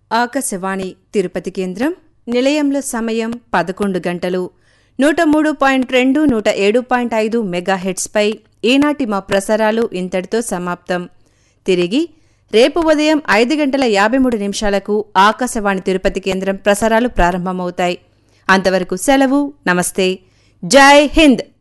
ఆకాశవాణి తిరుపతి కేంద్రం. నిలయంలో సమయం 11 గంటలు. 103.2, 107.5 మెగాహెర్ట్జ్పై ఈనాటి మా ప్రసారాలు ఇంతటితో సమాప్తం. తిరిగి రేపు ఉదయం 5:53 ఆకాశవాణి తిరుపతి కేంద్రం ప్రసారాలు ప్రారంభమవుతాయి. అంతవరకు సెలవు. నమస్తే. జై హింద్.